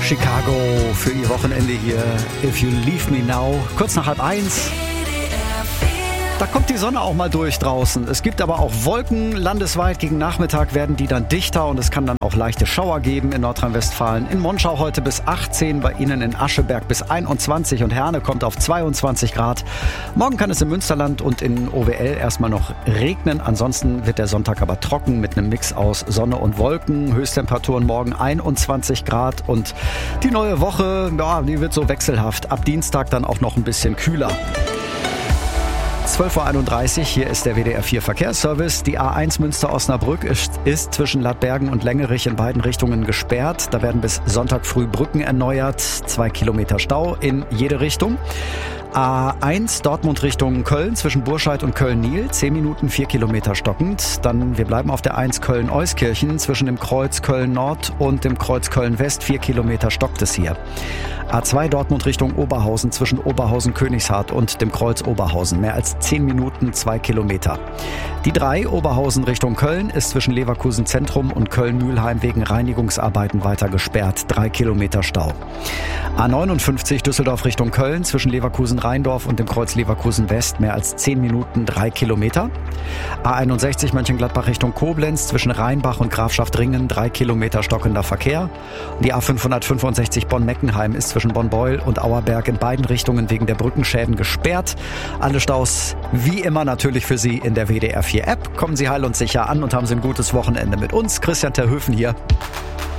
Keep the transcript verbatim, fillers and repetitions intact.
Chicago für ihr Wochenende hier. If You Leave Me Now. Kurz nach halb eins. Da kommt die Sonne auch mal durch draußen. Es gibt aber auch Wolken landesweit. Gegen Nachmittag werden die dann dichter und es kann dann auch leichte Schauer geben in Nordrhein-Westfalen. In Monschau heute bis achtzehn, bei Ihnen in Ascheberg bis einundzwanzig und Herne kommt auf zweiundzwanzig Grad. Morgen kann es im Münsterland und in O W L erstmal noch regnen. Ansonsten wird der Sonntag aber trocken mit einem Mix aus Sonne und Wolken. Höchsttemperaturen morgen einundzwanzig Grad und die neue Woche, ja, die wird so wechselhaft. Ab Dienstag dann auch noch ein bisschen kühler. zwölf Uhr einunddreißig, hier ist der W D R vier Verkehrsservice. Die A eins Münster-Osnabrück ist, ist zwischen Ladbergen und Längerich in beiden Richtungen gesperrt. Da werden bis Sonntag früh Brücken erneuert. Zwei Kilometer Stau in jede Richtung. A eins Dortmund Richtung Köln zwischen Burscheid und Köln-Niel, zehn Minuten, vier Kilometer stockend. Dann, wir bleiben auf der eins Köln-Euskirchen zwischen dem Kreuz Köln-Nord und dem Kreuz Köln-West, vier Kilometer stockt es hier. A zwei Dortmund Richtung Oberhausen zwischen Oberhausen-Königshardt und dem Kreuz Oberhausen, mehr als zehn Minuten, zwei Kilometer. Die drei Oberhausen Richtung Köln ist zwischen Leverkusen Zentrum und Köln-Mühlheim wegen Reinigungsarbeiten weiter gesperrt, drei Kilometer Stau. A neunundfünfzig Düsseldorf Richtung Köln zwischen Leverkusen Rheindorf und dem Kreuz Leverkusen West, mehr als zehn Minuten, drei Kilometer. A einundsechzig Mönchengladbach Richtung Koblenz zwischen Rheinbach und Grafschaft-Ringen, drei Kilometer stockender Verkehr. Und die A fünfhundertfünfundsechzig Bonn-Meckenheim ist zwischen Bonn-Beul und Auerberg in beiden Richtungen wegen der Brückenschäden gesperrt. Alle Staus wie immer natürlich für Sie in der W D R vier App. Kommen Sie heil und sicher an und haben Sie ein gutes Wochenende mit uns. Christian Terhöfen hier.